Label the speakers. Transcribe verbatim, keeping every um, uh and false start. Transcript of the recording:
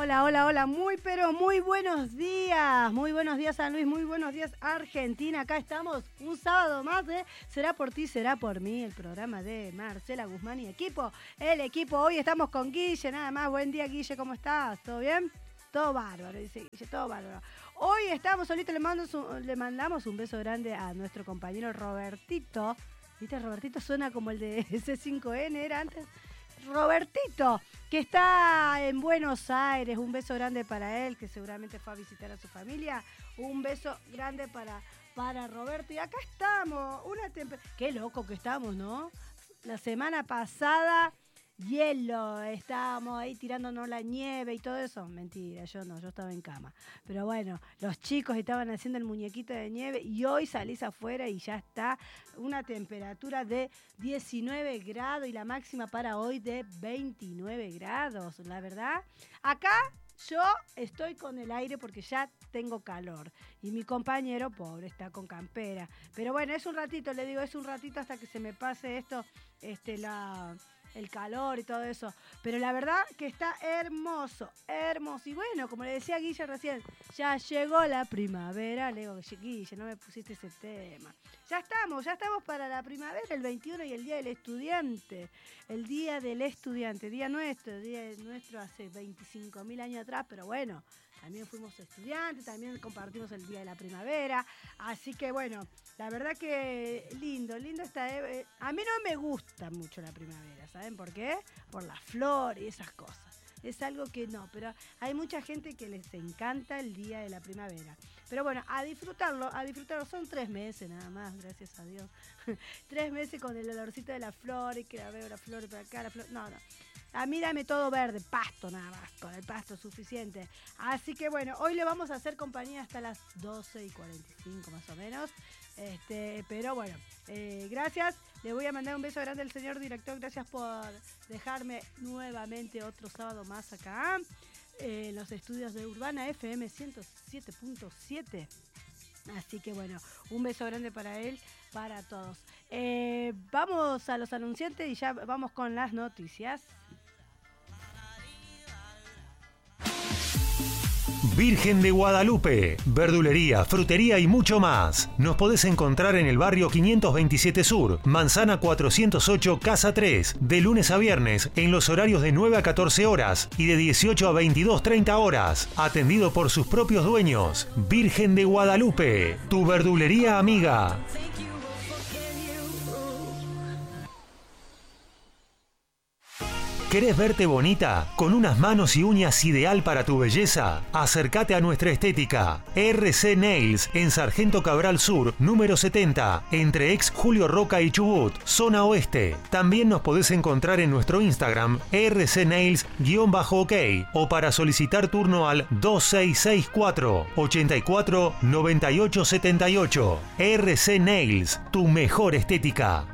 Speaker 1: Hola, hola, hola, muy pero muy buenos días, muy buenos días San Luis, muy buenos días Argentina, acá estamos un sábado más de Será por ti, será por mí, el programa de Marcela Guzmán y equipo, el equipo, hoy estamos con Guille, nada más, buen día Guille, ¿cómo estás? ¿Todo bien? Todo bárbaro, dice Guille, todo bárbaro. Hoy estamos solitos, le, mando su, le mandamos un beso grande a nuestro compañero Robertito, ¿viste? Robertito suena como el de C cinco N, ¿era antes? Robertito, que está en Buenos Aires, un beso grande para él, que seguramente fue a visitar a su familia, un beso grande para, para Roberto, y acá estamos, una temperatura, qué loco que estamos, ¿no? La semana pasada, hielo, estábamos ahí tirándonos la nieve y todo eso, mentira, yo no, yo estaba en cama, pero bueno, los chicos estaban haciendo el muñequito de nieve y hoy salís afuera y ya está una temperatura de diecinueve grados y la máxima para hoy de veintinueve grados, la verdad, acá yo estoy con el aire porque ya tengo calor y mi compañero pobre está con campera, pero bueno, es un ratito, le digo, es un ratito hasta que se me pase esto, este, la... el calor y todo eso, pero la verdad que está hermoso, hermoso, y bueno, como le decía Guille recién, ya llegó la primavera, le digo, Guille, no me pusiste ese tema, ya estamos, ya estamos para la primavera, el veintiuno y el Día del Estudiante, el Día del Estudiante, día nuestro, día nuestro hace veinticinco mil años atrás, pero bueno, también fuimos estudiantes, también compartimos el Día de la Primavera, así que bueno, la verdad que lindo, lindo está. Eh, a mí no me gusta mucho la primavera, ¿saben por qué? Por la flor y esas cosas. Es algo que no, pero hay mucha gente que les encanta el Día de la Primavera. Pero bueno, a disfrutarlo, a disfrutarlo. Son tres meses nada más, gracias a Dios. Tres meses con el olorcito de la flor y que la veo la flor para acá, la flor. No, no. A mí dame todo verde, pasto nada más, con el pasto suficiente. Así que bueno, hoy le vamos a hacer compañía hasta las doce y cuarenta y cinco más o menos. Este, pero bueno, eh, gracias. Le voy a mandar un beso grande al señor director. Gracias por dejarme nuevamente otro sábado más acá eh, en los estudios de Urbana F M ciento siete punto siete. Así que bueno, un beso grande para él, para todos. Eh, vamos a los anunciantes y ya vamos con las noticias.
Speaker 2: Virgen de Guadalupe, verdulería, frutería y mucho más. Nos podés encontrar en el barrio quinientos veintisiete Sur, Manzana cuatrocientos ocho, Casa tres, de lunes a viernes en los horarios de nueve a catorce horas y de dieciocho a veintidós treinta horas. Atendido por sus propios dueños. Virgen de Guadalupe, tu verdulería amiga. ¿Querés verte bonita? ¿Con unas manos y uñas ideal para tu belleza? Acércate a nuestra estética. R C Nails en Sargento Cabral Sur, número setenta, entre ex Julio Roca y Chubut, zona oeste. También nos podés encontrar en nuestro Instagram, R C Nails-OK, o para solicitar turno al dos seis seis cuatro, ocho cuatro, nueve ocho siete ocho. R C Nails, tu mejor estética.